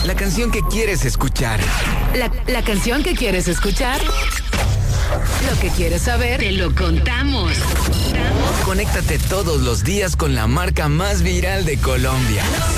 La canción que quieres escuchar. La canción que quieres escuchar. Lo que quieres saber, te lo contamos. Conéctate todos los días con la marca más viral de Colombia.